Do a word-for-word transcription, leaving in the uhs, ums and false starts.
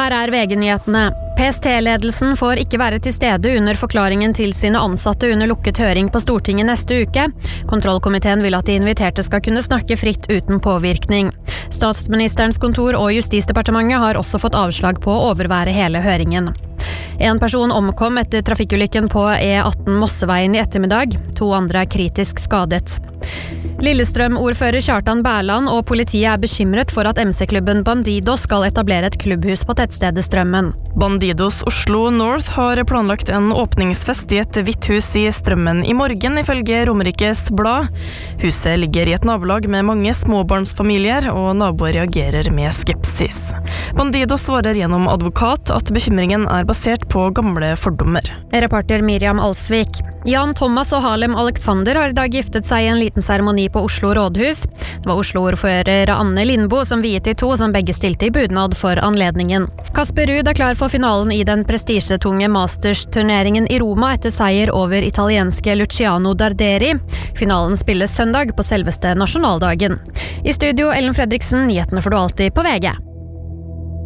Her er V G-nyhetene. P S T-ledelsen får ikke være til stede under forklaringen til sine ansatte under lukket høring på Stortinget neste uke. Kontrollkomiteen vil at de inviterte skal kunne snakke fritt uten påvirkning. Statsministerens kontor og Justisdepartementet har også fått avslag på å overvære hele høringen. En person omkom etter trafikkulykken på E atten Mosseveien i ettermiddag. To andre er kritisk skadet. Lillestrøm-ordfører Kjartan Bærland og politiet er bekymret for at M C-klubben Bandidos skal etablere et klubbhus på tettstedet Strømmen. Bandidos Oslo North har planlagt en åpningsfest i et hvitt hus i Strømmen i morgen, ifølge Romerikes Blad. Huset ligger i et nabolag med mange småbarnsfamilier, og naboer reagerer med skepsis. Bandidos svarer gjennom advokat at bekymringen er basert på gamle fordommer. Reporter Miriam Alsvik. Jan Thomas og Harlem Alexander har i dag giftet seg i en liten seremoni på Oslo rådhus. Det var Oslo-ordfører Anne Lindboe som viet de to, som begge stilte i budnad for anledningen. Kasper Ruud er klar for finalen i den prestisjetunge Masters-turneringen i Roma etter seier over italienske Luciano Darderi. Finalen spilles søndag på selveste nasjonaldagen. I studio Ellen Fredriksen, nyhetene får du alltid på V G.